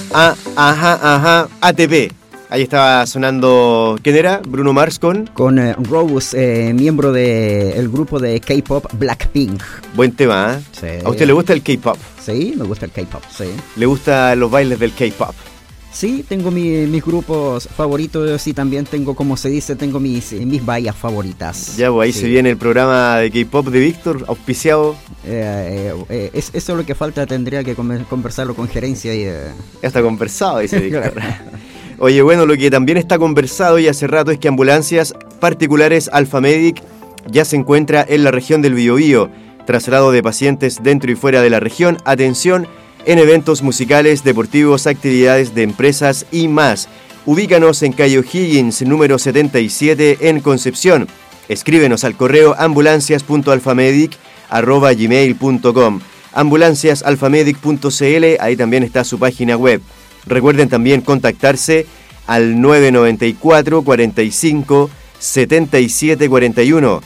Ajá, ATP. Ahí estaba sonando, ¿quién era? Bruno Mars con Rose, miembro del grupo de K-pop Blackpink. Buen tema, ¿eh? Sí. ¿A usted le gusta el K-pop? Sí, me gusta el K-pop, sí. ¿Le gustan los bailes del K-pop? Sí, tengo mis grupos favoritos y también tengo, como se dice, tengo mis vallas favoritas. Ya, pues ahí sí. se viene el programa de K-pop de Víctor, auspiciado. Eso es lo que falta, tendría que conversarlo con gerencia. Ya está conversado, dice Víctor. Oye, bueno, lo que también está conversado y hace rato es que ambulancias particulares Alfamedic ya se encuentra en la región del Biobío. Traslado de pacientes dentro y fuera de la región. Atención en eventos musicales, deportivos, actividades de empresas y más. Ubícanos en calle O'Higgins, número 77 en Concepción. Escríbenos al correo ambulancias.alfamedic@gmail.com. ambulanciasalfamedic.cl, ahí también está su página web. Recuerden también contactarse al 994 45 77 41.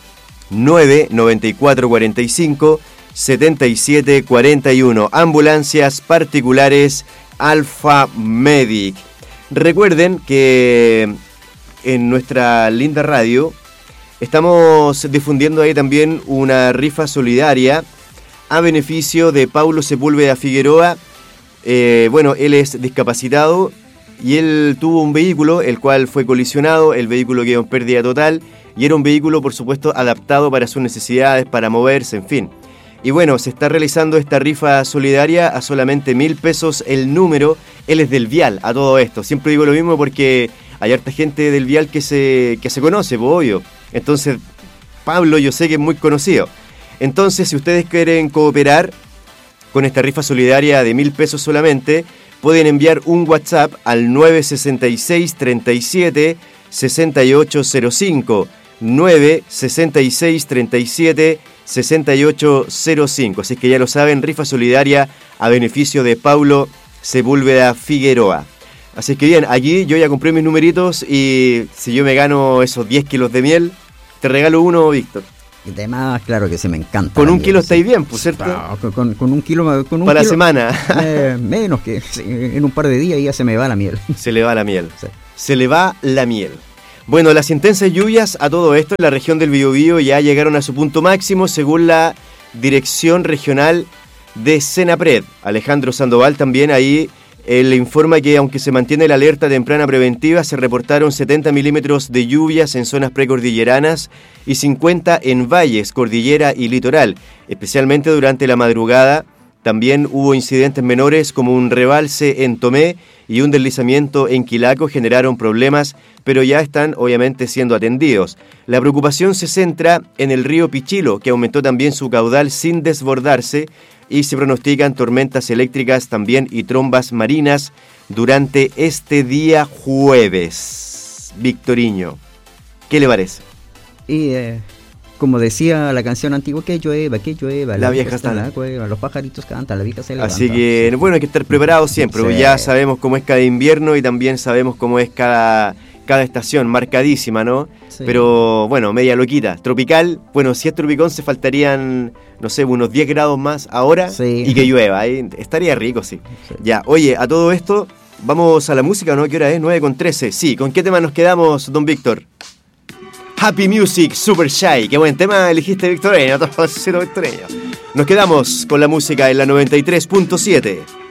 994 45 77 41. Ambulancias particulares Alfamedic. Recuerden que en nuestra linda radio estamos difundiendo ahí también una rifa solidaria a beneficio de Paulo Sepúlveda Figueroa. Bueno, él es discapacitado y él tuvo un vehículo el cual fue colisionado, el vehículo quedó en pérdida total y era un vehículo, por supuesto, adaptado para sus necesidades, para moverse, en fin. Y bueno, se está realizando esta rifa solidaria a solamente 1.000 pesos el número. Él es del Vial a todo esto. Siempre digo lo mismo porque hay harta gente del Vial que se conoce, pues, obvio. Entonces, Pablo yo sé que es muy conocido. Entonces, si ustedes quieren cooperar con esta rifa solidaria de 1.000 pesos solamente, pueden enviar un WhatsApp al 966 37 6805. 966 37 6805. Así que ya lo saben, rifa solidaria a beneficio de Paulo Sepúlveda Figueroa. Así que bien, aquí yo ya compré mis numeritos y si yo me gano esos 10 kilos de miel, te regalo uno, Víctor. Y además, claro que sí, me encanta. Con un kilo estáis bien, pues, ¿cierto? Con un kilo. Para la semana. Menos que en un par de días ya se me va la miel. Se le va la miel. Sí. Se le va la miel. Bueno, las intensas lluvias a todo esto en la región del Biobío ya llegaron a su punto máximo según la Dirección Regional de Senapred. Alejandro Sandoval también ahí le informa que aunque se mantiene la alerta temprana preventiva, se reportaron 70 milímetros de lluvias en zonas precordilleranas y 50 en valles, cordillera y litoral. Especialmente durante la madrugada también hubo incidentes menores como un rebalse en Tomé y un deslizamiento en Quilaco generaron problemas, pero ya están obviamente siendo atendidos. La preocupación se centra en el río Pichilo, que aumentó también su caudal sin desbordarse y se pronostican tormentas eléctricas también y trombas marinas durante este día jueves. Victoriño, ¿qué le parece? Y como decía la canción antigua, que llueva, la vieja está en la cueva, los pajaritos cantan, la vieja se levanta. Así que bueno, hay que estar preparados siempre, sí. Ya sabemos cómo es cada invierno y también sabemos cómo es cada estación, marcadísima, ¿no? Sí. Pero bueno, media loquita. Tropical, bueno, si es tropicón se faltarían, no sé, unos 10 grados más ahora, sí. Y que llueva, ahí estaría rico, sí. Ya, oye, a todo esto, vamos a la música, ¿no? ¿Qué hora es? 9:13. Sí, ¿con qué tema nos quedamos, don Víctor? Happy Music, Super Shy. Qué buen tema elegiste, Victoreño. Nos quedamos con la música en la 93.7.